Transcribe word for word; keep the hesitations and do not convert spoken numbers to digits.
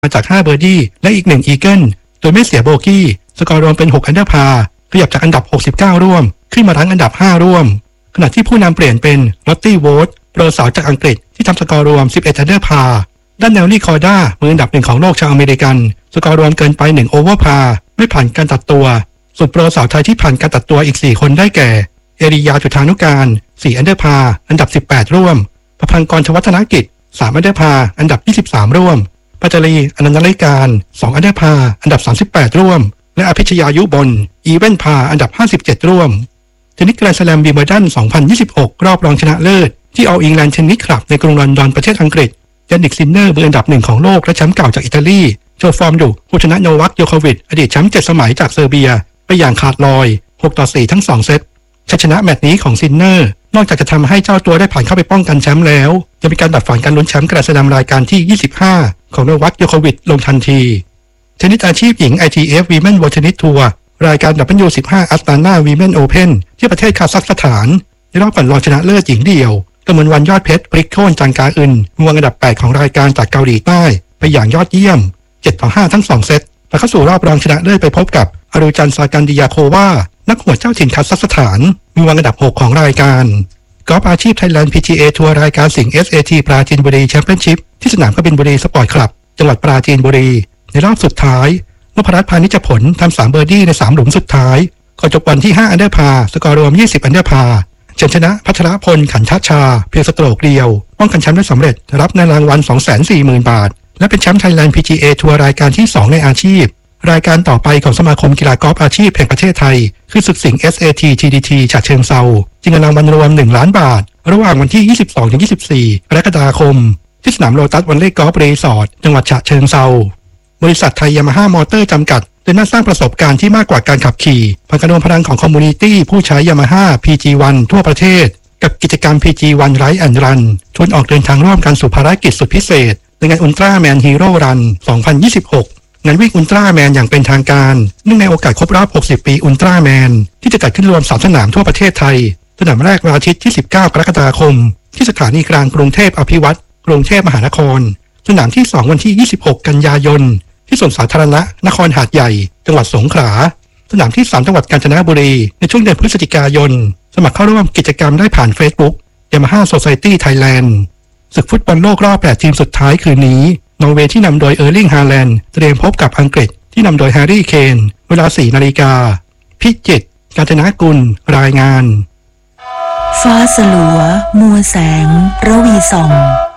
มาจากห้าเบอร์ดี้และอีกหนึ่งอีเกิลโดยไม่เสียโบกี้สกอร์รวมเป็นหกอันเดอร์พาร์ขยับจากอันดับหกสิบเก้าร่วมขึ้นมารั้งอันดับห้าร่วมขณะที่ผู้นำเปลี่ยนเป็นลอตตี้โวตโปรสาวจากอังกฤษที่ทำสกอร์รวมสิบเอ็ดอันเดอร์พาร์ด้านเนลลี่คอร์ด้ามืออันดับหนึ่งของโลกชาวอเมริกันสกอร์รวมเกินไปหนึ่งโอเวอร์พาร์ไม่ผ่านการตัดตัวส่วนโปรสาวไทยที่ผ่านการตัดตัวอีกสี่คนได้แก่เอริยาจุฑานุการสี่อันเดอร์พาร์อันดับสิบแปดร่วมประพังกรชวัฒนกิจสามอันเดอร์พาร์อันดับยี่สิบสามร่วมปัจจรีอนันตริการสองอันเดอร์พาร์อันดับสามสิบแปดร่วมและอภิชยายุบลอีเวนพาอันดับห้าสิบเจ็ดร่วมเทนนิสแกรนด์สแลมวิมเบิลดันสองพันยี่สิบหกรอบรองชนะเลิศที่ออลอิงแลนด์เทนนิสคลับในกรุงลอนดอนประเทศอังกฤษยานิกซินเนอร์มืออันดับหนึ่งของโลกและแชมป์เก่าจากอิตาลีโชว์ฟอร์มดุผู้ชนะโนวัคโยโควิชอดีตแชมป์เจ็ดสมัยจากเซอร์เบียไปอย่างขาดลอยหกต่อสี่ทั้งสองเซตชัยชนะแมตช์นี้ของซินเนอร์นอกจากจะทำให้เจ้าตัวได้ผ่านเข้าไปป้องกันแชมป์แล้วยังมีการดับฝันการลุ้นแชมป์แกรนด์สแลมรายการที่ยี่สิบห้าของโนวัคโยโควิชลงทันทีเทนนิสอาชีพหญิง ไอ ที เอฟ Women World Tennis Tour รายการ ดับเบิลยู สิบห้า Astana Women Open ที่ประเทศคาซัคสถานในรอบก่อนรองชนะเลิศหญิงเดี่ยวกมลวรรณยอดเพชรพลิกโค่นจังกาอึนมืออันดับแปดของรายการจากเกาหลีใต้ไปอย่างยอดเยี่ยมเจ็ดต่อห้าทั้งสองเซตและเข้าสู่รอบรองชนะเลิศไปพบกับอารูจันซากันดิยาโควานักหัวเจ้าถิ่นคาซัคสถานมืออันดับหกของรายการกอล์ฟอาชีพ Thailand พี จี เอ ทัวร์รายการสิงห์ เอส เอ ที ปราจีนบุรีแชมเปี้ยนชิพที่สนามกบินบุรีสปอร์ตคลับจังหวัดปราจีนบุรีในรอบสุดท้ายนพรัตน์พานิชผลทำสามเบอร์ดี้ในสามหลุมสุดท้ายก่อนจบวันที่ห้าอันเดอร์พาร์สกอร์รวมยี่สิบอันเดอร์พาร์เฉินชนะพัชรพลขันทชาเพียงสโตรกเดียวป้องกันแชมป์ได้สำเร็จรับเงินรางวัล สองแสนสี่หมื่น บาทและเป็นแชมป์ Thailand พี จี เอ ทัวร์รายการที่สองในอาชีพรายการต่อไปของสมาคมกีฬากอล์ฟอาชีพแห่งประเทศไทยคือศึกสิงห์ เอส เอ ที ที ดี ที ฉะเชิงเทราชิงเงินรางวัลรวมหนึ่งล้านบาทระหว่างวันที่ ยี่สิบสองถึงยี่สิบสี่ กรกฎาคมที่สนามโลตัสวันเล่กอล์ฟรีสอร์ทจังหวัดฉะเชิงเทราบริษัทไทยยามาฮ่ามอเตอร์จำกัดเดินหน้าสร้างประสบการณ์ที่มากกว่าการขับขี่ผ่านการรวมพลังของคอมมูนิตี้ผู้ใช้ยามาฮ่า พี จี วัน ทั่วประเทศกับกิจกรรม พี จี วัน Ride and Run ชวนออกเดินทางร่วมกันสู่ภารกิจสุดพิเศษในงานอุลตร้าแมนฮีโร่รันสองพันยี่สิบหกงานวิ่งอุลตร้าแมนอย่างเป็นทางการเนื่องในโอกาสครบรอบหกสิบปีอุลตร้าแมนที่จะจัดขึ้นรวมสามสนามทั่วประเทศไทยสนามแรกวันอาทิตย์ที่สิบเก้ากรกฎาคมที่สถานีกลางกรุงเทพอภิวัตรกรุงเทพมหานครสนามที่สองวันที่ยี่สิบหกกันยายนที่สวนสาธารณะนครหาดใหญ่จังหวัดสงขลาสนามที่สามจังหวัดกาญจนบุรีในช่วงเดือนพฤศจิกายนสมัครเข้าร่วมกิจกรรมได้ผ่าน Facebook Yamaha Society Thailand ศึกฟุตบอลโลกรอบแปดทีมสุดท้ายคืนนี้นอร์เวย์ที่นำโดยเออร์ลิงฮาแลนด์เตรียมพบกับอังกฤษที่นำโดยแฮร์รี่เคนเวลาสี่นาฬิกาพิจิตรกาญจนกุลรายงานฟ้าสลัวมัวแสงระวีส่อง